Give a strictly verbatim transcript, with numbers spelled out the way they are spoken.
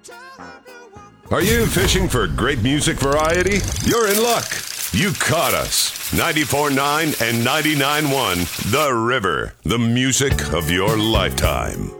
Are you fishing for great music variety? You're in luck. You caught us. ninety-four point nine and ninety-nine point one The River. The music of your lifetime.